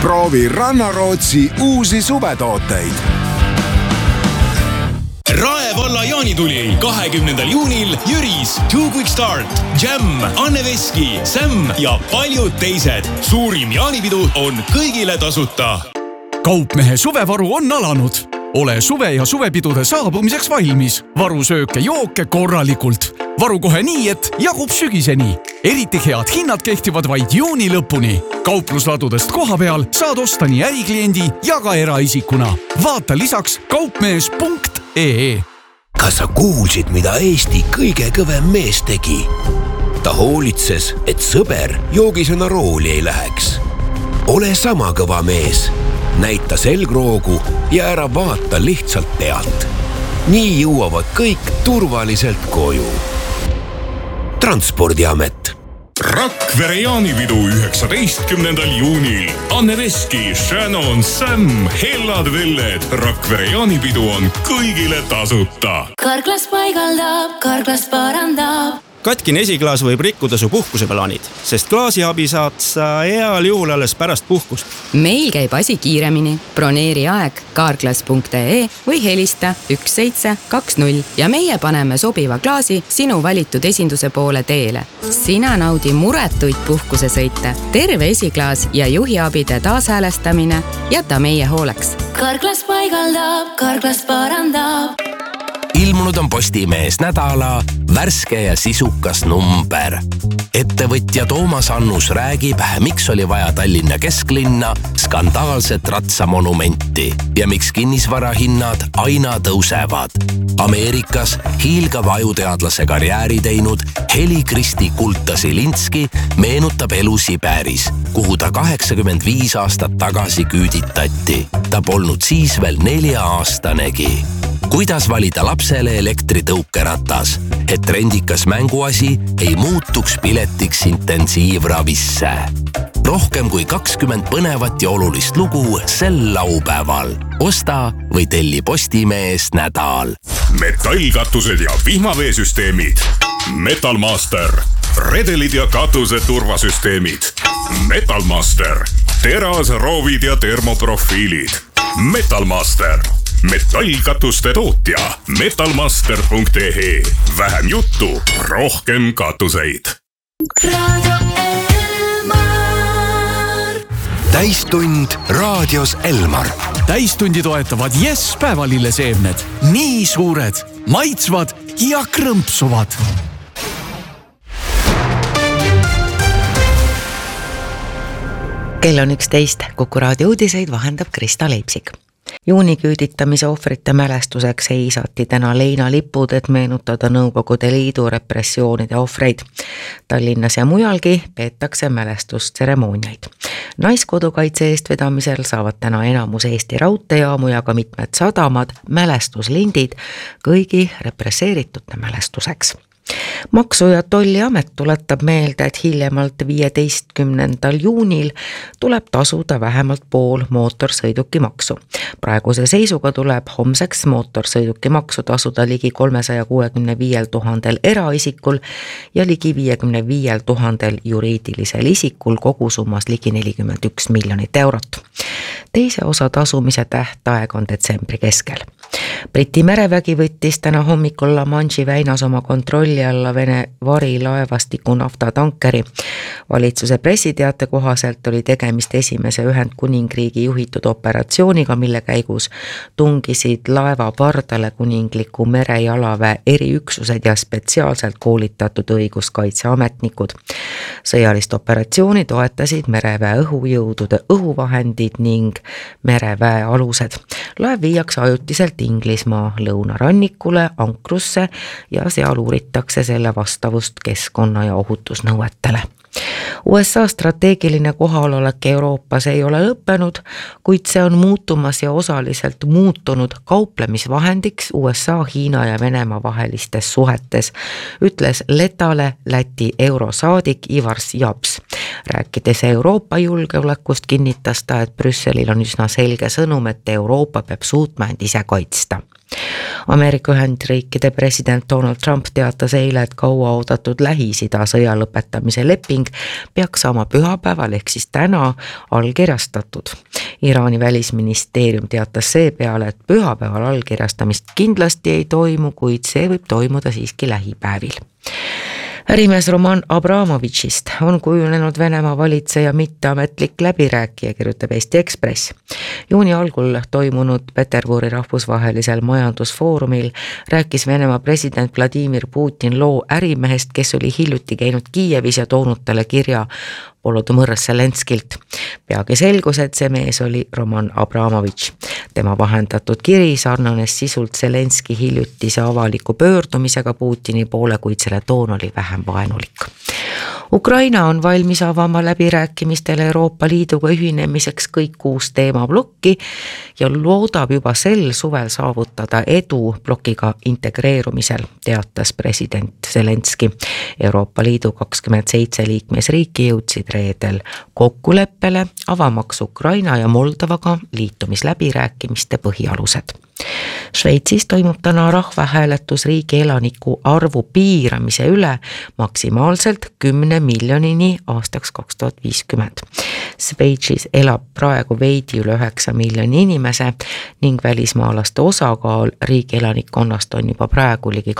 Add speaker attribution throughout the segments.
Speaker 1: Proovi Rannarootsi uusi suvetooteid.
Speaker 2: Rae valla jaanituli 20. juunil Jüris, Two Quick Start, Jam, Anne Veski, Sam ja paljud teised. Suurim jaanipidu on kõigile tasuta.
Speaker 3: Kaupmehe suvevaru on alanud. Ole suve ja suvepidude saabumiseks valmis. Varu sööke jooke korralikult. Varu kohe nii, et jagub sügiseni. Eriti head hinnad kehtivad vaid juuni lõpuni. Kauplusladudest koha peal saad osta nii ärikliendi ja ka eraisikuna. Vaata lisaks kaupmees.ee.
Speaker 4: Kas sa kuulsid, mida Eesti kõige kõvem mees tegi? Ta hoolitses, et sõber joogisena rooli ei läheks. Ole sama kõva mees. Näita selgroogu ja ära vaata lihtsalt pealt. Nii jõuavad kõik turvaliselt koju. Transpordiamet.
Speaker 2: Rakvere jaanipidu 19. juunil. Anne Veski, Shannon, Sam, Hellad Velled. Rakvere jaanipidu on kõigile tasuta.
Speaker 5: Karklas paigaldab, Karklas parandab.
Speaker 6: Katkine esiklaas võib rikkuda su puhkuseplaanid, sest klaasiabi saad sa heal juhul alles pärast puhkust.
Speaker 7: Meil käib asi kiiremini. Broneeri aeg karklas.ee või helista 1720 ja meie paneme sobiva klaasi sinu valitud esinduse poole teele. Sina naudi muretuid puhkusesõite. Terve esiklaas ja juhiabide taashäälestamine jäta meie hooleks.
Speaker 5: Karklas paigaldab, Karklas parandab.
Speaker 4: Ilmunud on Postimees nädala värske ja sisukas number. Ettevõtja Toomas Annus räägib, miks oli vaja Tallinna kesklinna skandaalset ratsamonumenti ja miks kinnisvarahinnad aina tõusevad. Ameerikas hiilgava ajuteadlase karjääri teinud Heli-Kristi Kulta-Silinski meenutab elu Siberis, kuhu ta 85 aastat tagasi küüditati. Ta polnud siis veel 4-aastanegi. Kuidas valida lapsele elektritõukeratas, et rendikas mänguasi ei muutuks piletiks intensiivravisse. Rohkem kui 20 põnevat ja olulist lugu sel laupäeval. Osta või telli Postimees nädal.
Speaker 2: Metallkatused ja vihmaveesüsteemid. Metalmaster. Redelid ja katuse turvasüsteemid. Metalmaster. Teras, roovid ja termoprofiilid. Metalmaster. Metallkatuste tootja metalmaster.ee. Vähem juttu, rohkem katuseid.
Speaker 4: Täistund raadios Elmar.
Speaker 3: Täistundi toetavad Yes päevalilleseemned. Nii suured, maitsvad ja krõmpsuvad.
Speaker 8: Kell on 11. Kuku raadio uudiseid vahendab Krista Leipsik. Juuniküüditamise ohvrite mälestuseks seisati täna leinalipud, et meenutada Nõukogude Liidu repressioonide ohvreid. Tallinnas ja mujalgi peetakse mälestustseremooniaid. Naiskodukaitse eestvedamisel saavad täna enamus Eesti raudteejaamu ja ka mitmed sadamad mälestuslindid kõigi represseeritute mälestuseks. Maksu- ja Tolliamet tuletab meelde, et hiljemalt 15. juunil tuleb tasuda vähemalt pool mootorsõidukimaksu. Praeguse seisuga tuleb homseks mootorsõidukimaksu tasuda ligi 365 000 eraisikul ja ligi 55 000 juriidilisel isikul kogusummas ligi 41 miljonit eurot. Teise osa tasumise tähtaeg on detsembri keskel. Briti merevägi võttis täna hommikul La Manche'i väinas oma kontrolli alla Vene varilaevastiku naftatankeri. Valitsuse pressiteate kohaselt oli tegemist esimese Ühendkuningriigi juhitud operatsiooniga, mille käigus tungisid laeva pardale kuningliku merejalaväe eriüksused ja spetsiaalselt koolitatud õiguskaitseametnikud. Sõjalist operatsiooni toetasid mereväe õhujõudude õhuvahendid ning mereväe alused. Laev viiakse ajutiselt Inglismaa lõunarannikule ankrusse ja seal uuritakse selle vastavust keskkonna- ja ohutusnõuetele. USA strateegiline kohalolek Euroopas ei ole lõppenud, kuid see on muutumas ja osaliselt muutunud kauplemisvahendiks USA, Hiina ja Venemaa vahelistes suhetes, ütles Letale Läti eurosaadik Ivar Japs. Rääkides Euroopa julgeolekust kinnitas ta, et Brüsselil on üsna selge sõnum, et Euroopa peab suutma end ise kaitsta. Ameerika Ühendriikide president Donald Trump teatas eile, et kauaoodatud Lähis-Ida sõja lõpetamise leping peaks saama pühapäeval ehk siis täna allkirjastatud. Iraani välisministeerium teatas seepeale, et pühapäeval allkirjastamist kindlasti ei toimu, kuid see võib toimuda siiski lähipäevil. Ärimees Roman Abramovitšist on kujunenud Venemaa valitseja mitteametlik läbirääkija, kirjutab Eesti Ekspress. Juuni algul toimunud Peterburi rahvusvahelisel majandusfoorumil rääkis Venemaa president Vladimir Putin loo ärimehest, kes oli hiljuti käinud Kiievis ja toonud talle kirja Volodõmõr Zelenskilt. Peagi selgus, et see mees oli Roman Abramovitš. Tema vahendatud kiri sarnanes sisult Zelenski hiljutise avaliku pöördumisega Putini poole, kuid selle toon oli vähem vaenulik. Ukraina on valmis avama läbirääkimistele Euroopa Liiduga ühinemiseks kõik 6 teemablokki ja loodab juba sel suvel saavutada edu blokiga integreerumisel, teatas president Zelenski. Euroopa Liidu 27 liikmesriiki jõudsid reedel kokkuleppele avamaks Ukraina ja Moldovaga liitumisläbirääkimiste põhialused. Šveitsis toimub täna rahvahääletus riigi elaniku arvu piiramise üle maksimaalselt 10 miljonini aastaks 2050. Šveitsis elab praegu veidi üle 9 miljoni inimese ning välismaalaste osakaal riigi elanikkonnast on juba praegu ligi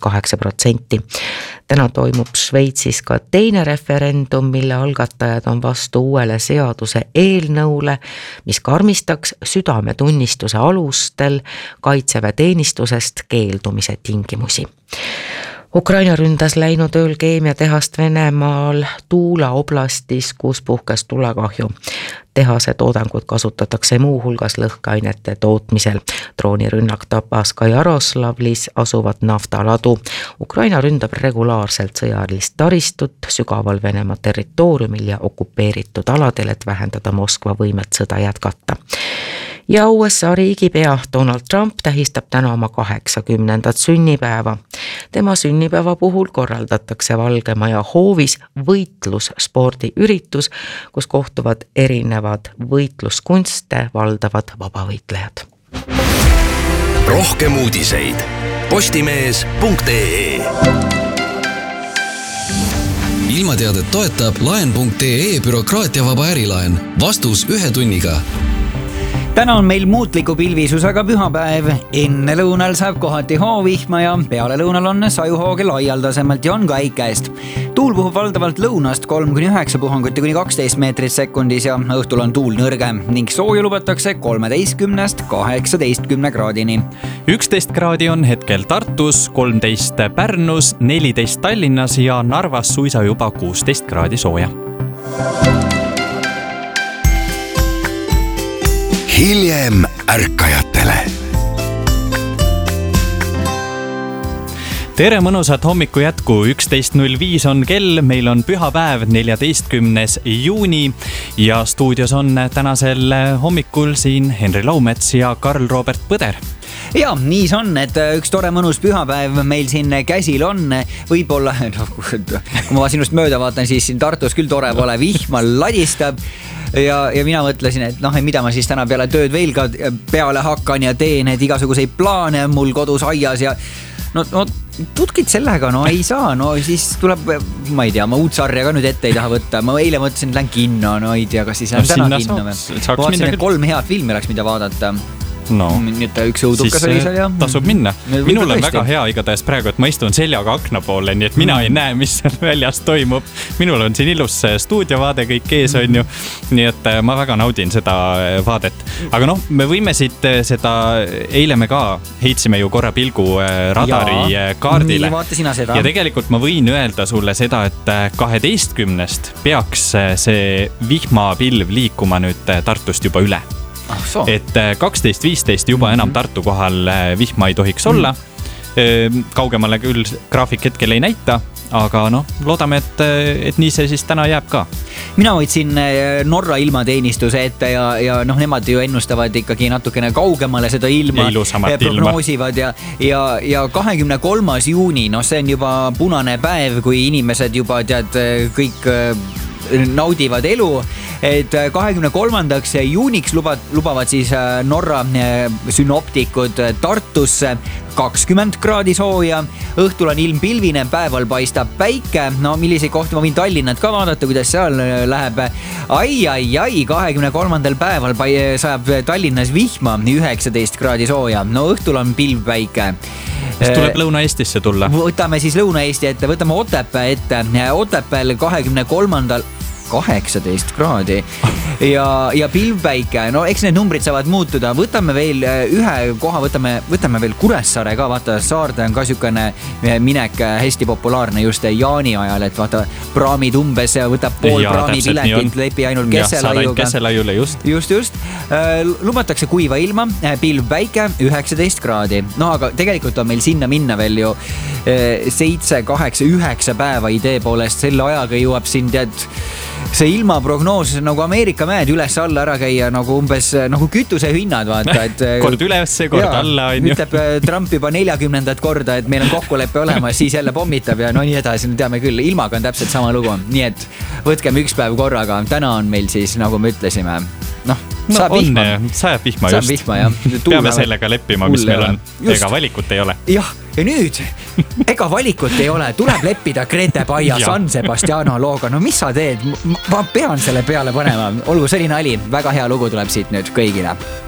Speaker 8: 28%. Täna toimub Šveitsis ka teine referendum, mille algatajad on vastu uuele seaduse eelnõule, mis karmistaks südametunnistuse alustel kaitseväeteenistusest keeldumise tingimusi. Ukraina ründas läinud ööl keemiatehast Venemaal Tuula oblastis, kus puhkes tulekahju. Tehase toodangut kasutatakse muu hulgas lõhkeainete tootmisel. Droonirünnak tapas ka Jaroslavlis asuvat naftaladu. Ukraina ründab regulaarselt sõjalist taristut sügaval Venemaa territooriumil ja okupeeritud aladel, et vähendada Moskva võimet sõda jätkata. Ja USA riigipea Donald Trump tähistab täna oma 80. sünnipäeva. Tema sünnipäeva puhul korraldatakse Valge Maja hoovis võitlusspordiüritus, kus kohtuvad erinevad võitluskunste valdavad vabavõitlejad.
Speaker 4: Rohkem uudiseid postimees.ee.
Speaker 9: Ilmateadet toetab laen.ee bürokraatiavaba ärilaen. Vastus 1 tunniga.
Speaker 10: Täna on meil muutliku pilvisusega pühapäev. Enne lõunal saab kohati hoovihma ja peale lõunal on sajuhooge laialdasemalt ja on ka äikeest. Tuul puhub valdavalt lõunast 3-9 puhangut ja kuni 12 meetrit sekundis ja õhtul on tuul nõrgem ning sooja lubatakse 13-18 kraadini.
Speaker 11: 11 kraadi on hetkel Tartus, 13 Pärnus, 14 Tallinnas ja Narvas suisa juba 16 kraadi sooja.
Speaker 1: Hiljem ärkajatele.
Speaker 11: Tere mõnusat hommiku jätku, 11.05 on kell, meil on pühapäev, 14. juuni ja stuudios on tänasel hommikul siin Henri Laumets ja Karl-Robert Põder.
Speaker 10: Ja, nii see on, et üks tore mõnus pühapäev meil siin käsil on. Võib-olla, kui ma sinust mööda vaatan, siis siin Tartus küll tore pole, vihma ladistab. Ja mina mõtlesin, et mida ma siis täna peale tööd veel ka peale hakkan ja teen, et igasuguseid plaane mul kodus aias ja tutkid sellega, ei saa, siis tuleb, ma ei tea, ma uut sarja ka nüüd ette ei taha võtta. Ma eile mõtlesin, et lähen kinno, ei tea, kas siis lähen täna kinno. Ma vaatasin, et 3 head filmi oleks, mida vaadata. Nii et üks õudukas oli seal ja
Speaker 11: tasub minna. Minul on väga hea igatahes praegu, et ma istun seljaga akna poole, nii et mina ei näe, mis seal väljas toimub. Minul on siin ilus stuudiovaade kõik ees on ju, nii et ma väga naudin seda vaadet. Aga me võime siit seda, eile me ka heitsime ju korra pilgu radari kaardile. Ja tegelikult ma võin öelda sulle seda, et 12. peaks see vihmapilv liikuma nüüd Tartust juba üle. Et 12.15 juba enam Tartu kohal vihma ei tohiks olla. Kaugemale küll graafik hetkel ei näita, aga loodame, et nii see siis täna jääb ka.
Speaker 10: Mina võtsin Norra ilmateenistuse ette ja nemad ju ennustavad ikkagi natukene kaugemale seda ilma. Prognoosivad ja 23. juuni, see on juba punane päev, kui inimesed juba kõik naudivad elu, et 23. juuniks lubavad siis Norra synoptikud Tartusse 20 kraadi sooja, õhtul on ilm pilvine, päeval paistab päike, no milliseid kohti ma võin Tallinnat ka vaadata, kuidas seal läheb. Ai, 23. päeval sajab Tallinnas vihma 19 kraadi sooja, no õhtul on pilv päike.
Speaker 11: Siis tuleb Lõuna-Eestisse tulla.
Speaker 10: Võtame siis Lõuna-Eesti ette, võtame Otepää ette, Otepääl 23. 18 kraadi ja pilvpäike, no eks need numbrid saavad muutuda, võtame veel ühe koha, võtame veel Kuressaare ka, vaata Saarde on ka sükene minek hästi populaarne just jaani ajal, et vaata praamid umbes võtab pool praami piletit, lepi ainult
Speaker 11: Kesselaiule,
Speaker 10: just. Lubatakse kuiva ilma, pilvpäike 19 kraadi, no aga tegelikult on meil sinna minna veel ju 7, 8, 9 päeva idee poolest, selle ajaga jõuab siin see ilmaprognoos nagu Ameerika mäed üles-alla ära käia nagu umbes nagu kütusehinnad, vaata, et
Speaker 11: kord ülesse, kord alla on ju.
Speaker 10: Ütleb Trump juba 40. korda, et meil on kokkuleppe olemas, siis jälle pommitab ja no nii edasi, teame küll, ilmaga on täpselt sama lugu, nii et võtkem üks päev korraga, täna on meil siis, nagu me ütlesime, sajab vihma
Speaker 11: just. Peame sellega leppima, mis meil on, ega valikut ei ole.
Speaker 10: Jah, ja nüüd, ega valikut ei ole, tuleb leppida Grete Paia San Sebastiano looga, no mis sa teed? Ma pean selle peale panema, olgu selline nali, väga hea lugu tuleb siit nüüd kõigile.